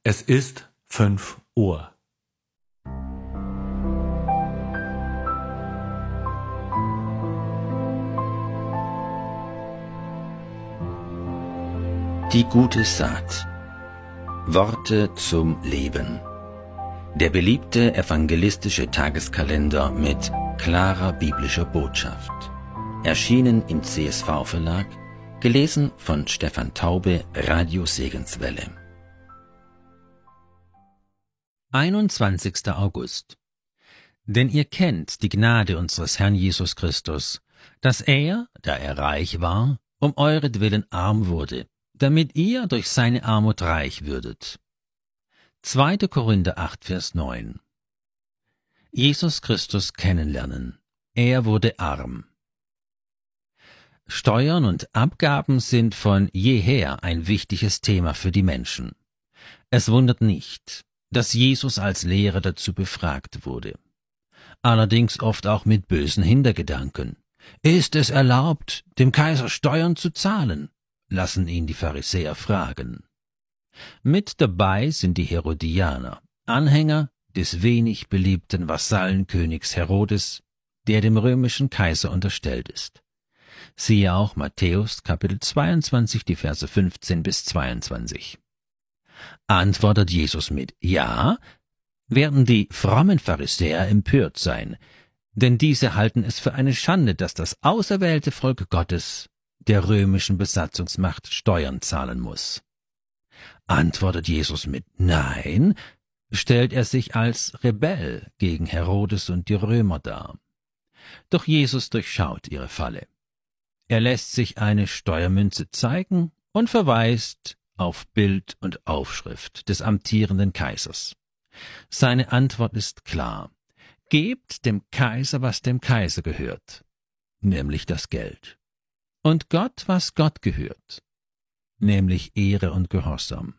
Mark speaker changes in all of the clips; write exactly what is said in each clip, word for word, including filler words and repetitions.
Speaker 1: Es ist fünf Uhr.
Speaker 2: Die gute Saat. Worte zum Leben. Der beliebte evangelistische Tageskalender mit klarer biblischer Botschaft. Erschienen im C S V-Verlag, gelesen von Stefan Taube, Radio Segenswelle. einundzwanzigster August. Denn ihr kennt die Gnade unseres Herrn Jesus Christus, dass er, da er reich war, um euretwillen arm wurde, damit ihr durch seine Armut reich würdet. zweiter Korinther acht, Vers neun. Jesus Christus kennenlernen. Er wurde arm. Steuern und Abgaben sind von jeher ein wichtiges Thema für die Menschen. Es wundert nicht, dass Jesus als Lehrer dazu befragt wurde. Allerdings oft auch mit bösen Hintergedanken. Ist es erlaubt, dem Kaiser Steuern zu zahlen? Lassen ihn die Pharisäer fragen. Mit dabei sind die Herodianer, Anhänger des wenig beliebten Vasallenkönigs Herodes, der dem römischen Kaiser unterstellt ist. Siehe auch Matthäus Kapitel zweiundzwanzig, die Verse fünfzehn bis zweiundzwanzig. Antwortet Jesus mit Ja, werden die frommen Pharisäer empört sein, denn diese halten es für eine Schande, dass das auserwählte Volk Gottes der römischen Besatzungsmacht Steuern zahlen muss. Antwortet Jesus mit Nein, stellt er sich als Rebell gegen Herodes und die Römer dar. Doch Jesus durchschaut ihre Falle. Er lässt sich eine Steuermünze zeigen und verweist auf Bild und Aufschrift des amtierenden Kaisers. Seine Antwort ist klar. Gebt dem Kaiser, was dem Kaiser gehört, nämlich das Geld. Und Gott, was Gott gehört, nämlich Ehre und Gehorsam.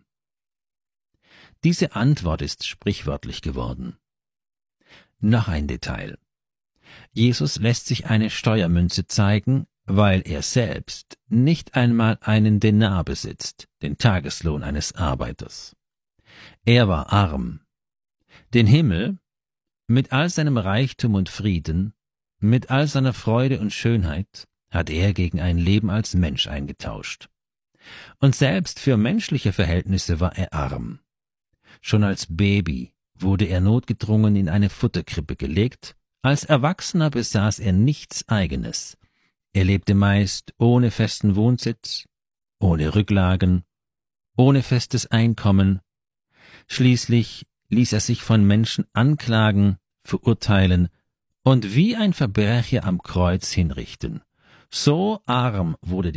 Speaker 2: Diese Antwort ist sprichwörtlich geworden. Noch ein Detail. Jesus lässt sich eine Steuermünze zeigen, weil er selbst nicht einmal einen Denar besitzt, den Tageslohn eines Arbeiters. Er war arm. Den Himmel, mit all seinem Reichtum und Frieden, mit all seiner Freude und Schönheit, hat er gegen ein Leben als Mensch eingetauscht. Und selbst für menschliche Verhältnisse war er arm. Schon als Baby wurde er notgedrungen in eine Futterkrippe gelegt, als Erwachsener besaß er nichts Eigenes. Er lebte meist ohne festen Wohnsitz, ohne Rücklagen, ohne festes Einkommen. Schließlich ließ er sich von Menschen anklagen, verurteilen und wie ein Verbrecher am Kreuz hinrichten. So arm wurde